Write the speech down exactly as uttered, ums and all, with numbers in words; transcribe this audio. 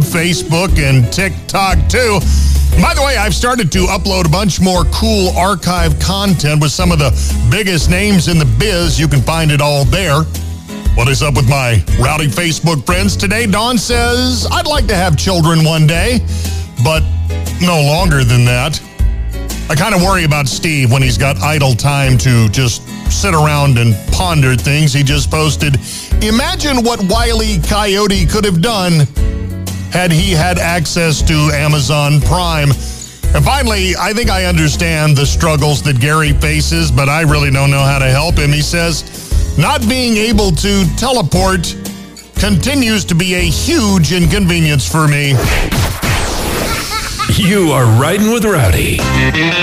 Facebook and TikTok, too. By the way, I've started to upload a bunch more cool archive content with some of the biggest names in the biz. You can find it all there. What is up with my rowdy Facebook friends? Today, Dawn says, I'd like to have children one day, but no longer than that. I kind of worry about Steve when he's got idle time to just sit around and ponder things. He just posted, imagine what Wile E. Coyote could have done had he had access to Amazon Prime. And finally, I think I understand the struggles that Gary faces, but I really don't know how to help him. He says, not being able to teleport continues to be a huge inconvenience for me. You are riding with Rowdy.